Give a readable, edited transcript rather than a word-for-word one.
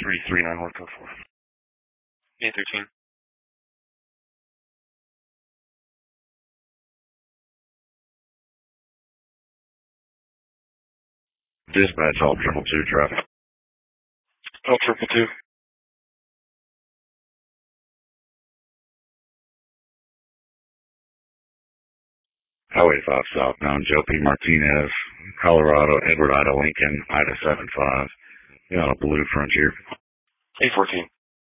339 code 4. A13. Dispatch, all 222 traffic. All 222. Highway 5 southbound, Joe P. Martinez, Colorado, Edward Ida Lincoln, Ida 75. You on a blue Frontier. A14.